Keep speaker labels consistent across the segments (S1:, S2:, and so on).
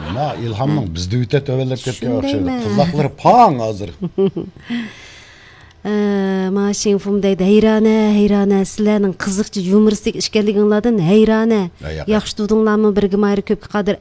S1: Ma İlhamның bizde üte tövellep ketken okşaydı. Kızakları paң hazır.
S2: Maşinfum deydi, heyrane, sizlerinin kızıkçı, humoristik işkelliğinlerden heyrane. Yaxşı tudunlarmı birgim ayrı köpke kadar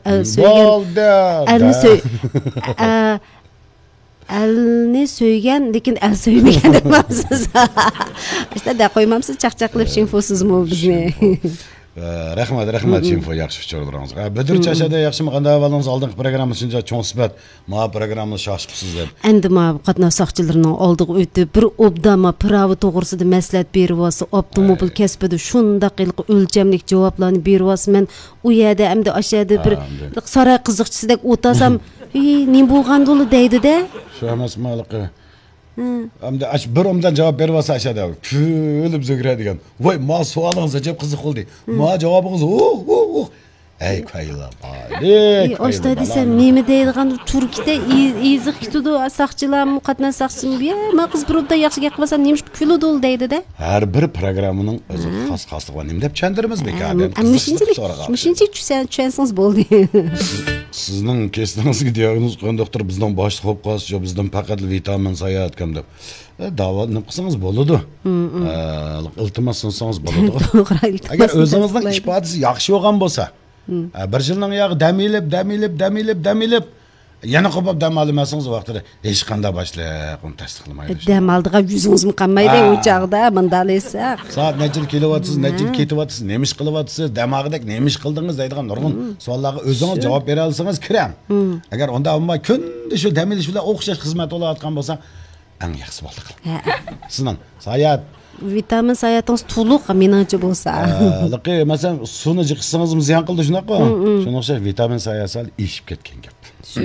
S2: elni söygen, lekin el söymeyen dememsiz. İşte de koymamsız çakçaklıp şinfosuz mu bizni?
S1: Rahmat Şinfo yaxşı uçurduranız. Bedir çaşada yaxşı mı qanda avalınız aldığınız programı şunca çoğun sıfat ma programını şaşıpsız deb.
S2: Endi ma qatnaş saqçılarının aldığı ötü bir obdama pravi toğrısıda məsləhət beribası, avtomobil kəsbide şundaq ölçemlik cavablarını beribası. Men u yerdə əmdə aşağıda bir saray qızıqçısıdak otasam, ne bolğan dolu deydi de.
S1: Şu emas malıqı. Hem de bir omdan cevap beribasa aşağıda. Ölüp zögüredigen. Vay ma sualınız acayip kızık oldu. Ma cevabınız ey kayıla bari.
S2: Oşta desem nemi deydigan Turkiyada iziq kitudu saqçılarım qatnaş saqçım biya. Ma qız bir obda yaxşı gapmasam nemiş külü dolu deydi de.
S1: Her bir programının özü xas var. Nemi dep çendirimiz bek abi.
S2: Mişinçik düşensiniz boldu.
S1: Sizning kesdinizga diagnoz qo'ygan doktor bizdan boshliq bo'lib qolsa, bizdan faqat vitamin sayatgan deb. Davo nima qilsangiz bo'ladi. Iltimos sunsangiz bo'ladi. Agar o'zingizning ifodasi yaxshi bo'lgan bo'lsa, bir yilning oyog'i damilib yana qo'pab dam olmasangiz vaqtida hech qanday boshliq uni tasdiqlamaydi.
S2: Dam oldiga yuzingiz qanmaydi u chaqda mundal esa.
S1: Soat necha kelyapsiz, necha ketyapsiz, nima ish qilyapsiz, damog'idek nima ish qildingiz deydigan nurg'un savollarga o'zingiz javob bera olsangiz kiram. Agar unda bo'lmay kunda shu dam olish bilan o'xshash xizmat olayotgan bo'lsa, eng yaxshi bo'ldi. Sizning sayat
S2: vitamin sayatingiz to'liq meningcha bo'lsa.
S1: Liqi masalan suvni jiqsangiz ziyon qildi shunaqa. Shunga o'xshash vitamin sayasal ishib ketgan gap.
S2: Shu.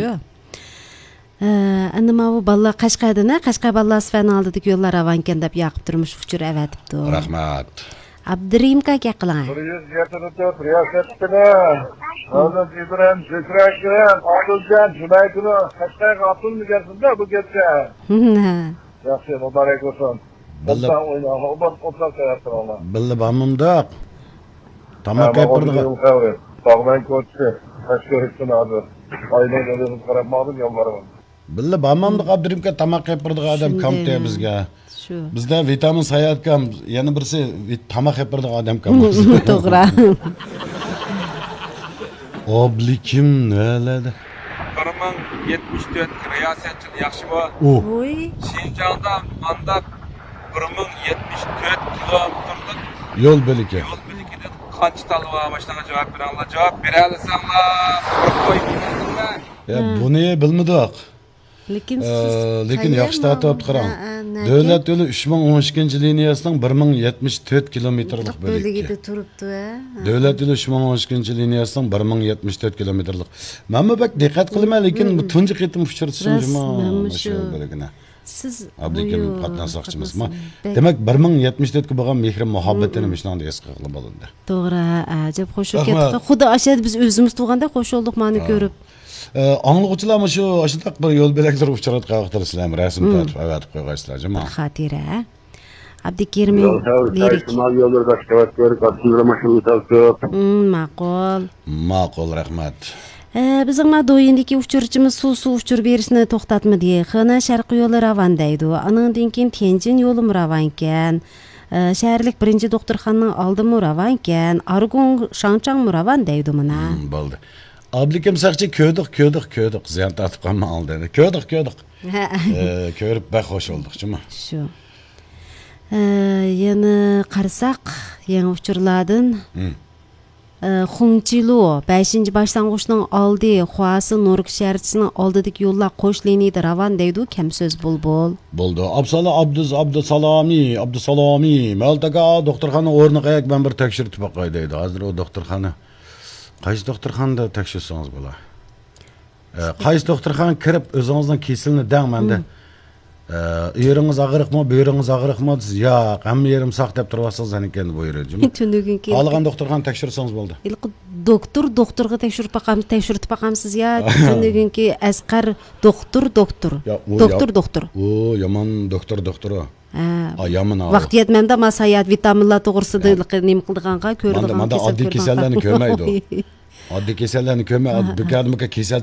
S2: Endi ma bu balla Qashqardan, Qashqar ballasi fan oldidik yo'llar avankan deb yoqib turmush uchur avatibdi.
S1: Rahmat.
S2: Abdurim kaka qiling.
S3: Hozir Ibrahim Zikrakram, Odiljon Junaydov Qashqarga otilmagasida bu ketsa. Yaxshi, muborak bo'lsin.
S1: Billa bamımda tamak yapırdık.
S3: Sağdan koçtu. Kaşkörüksün abi. Aynen öyle karamadım yollarım.
S1: Billa bamımda Abdurimka tamak yapırdık adam kampta bizga. Bizde vitamin sayat kam, yana birisi tamak yapırdık adam kam.
S2: To'g'ri.
S1: Oblikim naladi?
S4: 1074 riyosatchil yaxshi bor.
S2: Oy.
S4: Şinjanda mandat 1074 kilometrlik
S1: yol beliki.
S4: Yol belikida qancha talaba başlanga javob bera Allah javob bera olsanglar qo'yinglar.
S1: Ya buni bilmadik. Lekin yaxshi tatib qarang. Davlat yo'li 3012 liniyasining 1074 kilometrlik
S2: bo'ligida turibdi.
S1: Davlat yo'li 3012 liniyasining 1074 kilometrlik. Men bu bak diqqat qilmay, lekin bu tunji qitim uchirishim shu bo'ligina.
S2: Siz
S1: Abdukim qatnashmoqchimizmi? Demak 1074 ga bo'lgan mehr muhabbatini mishnoqda es qilib olindi.
S2: To'g'ri, ajab qo'shib ketdi. Xudo ashad biz o'zimiz tug'anda qo'shildik meni ko'rib.
S1: Anlıqçılarımız şu aşıdak bir yol belekleri uçarat qağıqtır sizlem resim tarif avatib qo'ygaysizlar jama.
S2: Xatira. Abdukerim
S3: lirik. Yollar başqavatlar qatnashlar mashg'ulot
S2: ma'qul.
S1: Ma'qul, rahmat.
S2: Bizim doyindagi uchirchimiz suv uchir berishni to'xtatmadi. Xana sharqiy yo'li ravan deydi. Anandan keyin Tenjin yo'lim ravankan. Shaharlik birinchi doktorxonaning oldimi ravankan. Argun Shangchang ravan deydi mana.
S1: Bo'ldi. Abdukim saqchi ko'dik. Ziyon tatib qolma oldi. Ko'dik. Ko'rib bax xo'sh oldikchimi?
S2: Shu. Yana qarasak, yangi uchurlardan Xungchilu 5-başlangıçning oldi, Xuasi Nurk shaharchisining oldidagi yo'llar qo'sh liniyada ravan deydi, kam so'z bulbul.
S1: Bo'ldi. Abdusalami, Maltaga doktorxona o'rniga ben bir tekshirib boqay deydi. Hozir o doktorxona qaysi doktorxonada tekshirsangiz bo'lar. Qaysi doktorxona kirib o'zingizning kesilni dang menda. Yeringiz og'riqmi, buyeringiz og'riqmi? Yo'q, hamma yerim saq deb turasiz ekan buyurajim.
S2: Tunugunki.
S1: Qolgan doktorxona tekshirsangiz bo'ldi.
S2: Doktorga tekshirib baqamsiz ya. Tunugunki Asqar doktor.
S1: O, yomon doktor. Yomon.
S2: Vaqt yetmamda masayat vitaminlar to'g'risida nima qilganqa ko'rdim.
S1: Manda oddiy kasallarni ko'rmaydi. Oddiy kasallarni ko'rmaydi. Bu kadimga kasal